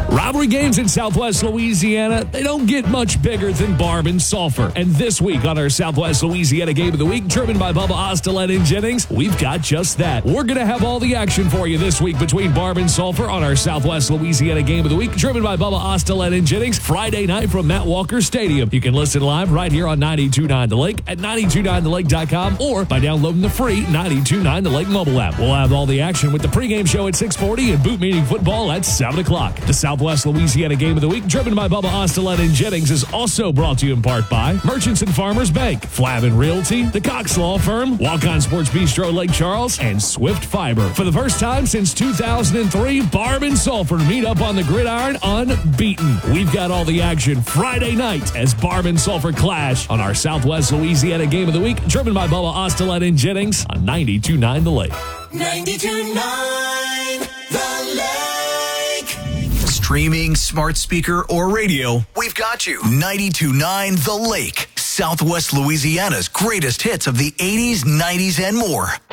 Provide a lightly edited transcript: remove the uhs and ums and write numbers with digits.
Rivalry games in Southwest Louisiana, they don't get much bigger than Barb and Sulphur. And this week on our Southwest Louisiana Game of the Week, driven by Bubba Osterlet and Jennings, we've got just that. We're going to have all the action for you this week between Barb and Sulphur on our Southwest Louisiana Game of the Week, driven by Bubba Osterlet and Jennings, Friday night from Matt Walker Stadium. You can listen live right here on 92.9 The Lake at 929thelake.com or by downloading the free 92.9 The Lake mobile app. We'll have all the action with the pregame show at 6:40 and boot meeting football at 7 o'clock. The Southwest Louisiana Game of the Week, driven by Bubba Osterlet and Jennings, is also brought to you in part by Merchants and Farmers Bank, Flavin Realty, the Cox Law Firm, Walk-On Sports Bistro Lake Charles, and Swift Fiber. For the first time since 2003, Barb and Sulphur meet up on the gridiron unbeaten. We've got all the action Friday night as Barb and Sulphur clash on our Southwest Louisiana Game of the Week, driven by Bubba Osterlet and Jennings on 92.9 The Lake. 92.9 The Lake. Streaming, smart speaker, or radio, we've got you. 92.9 The Lake, Southwest Louisiana's greatest hits of the 80s, 90s, and more.